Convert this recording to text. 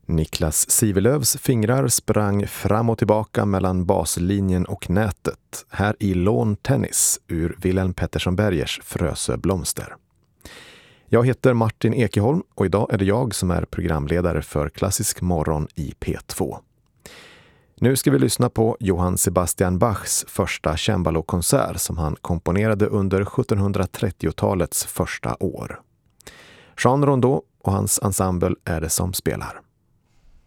Niklas Sivelövs fingrar sprang fram och tillbaka mellan baslinjen och nätet. Här i Lawn Tennis ur Wilhelm Pettersson Bergers Frösö blomster. Jag heter Martin Ekeholm och idag är det jag som är programledare för Klassisk morgon i P2. Nu ska vi lyssna på Johann Sebastian Bachs första cembalokonsert som han komponerade under 1730-talets första år. Jean Rondeau och hans ensemble är det som spelar.